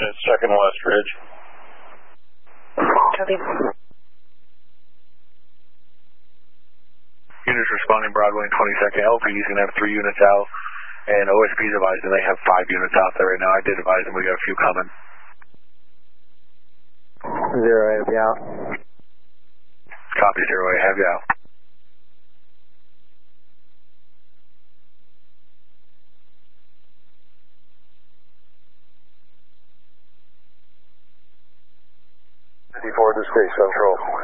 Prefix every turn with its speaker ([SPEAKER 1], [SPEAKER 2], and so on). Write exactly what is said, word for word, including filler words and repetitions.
[SPEAKER 1] unit, second West Ridge.
[SPEAKER 2] Copy.
[SPEAKER 3] Units responding Broadway and twenty-second. L P D's going to have three units out, and O S P's advising they have five units out there right now. I did advise them we got a few coming.
[SPEAKER 4] Zero, I have you out.
[SPEAKER 3] Copy, zero, I have you out.
[SPEAKER 5] fifty-four to Space Central.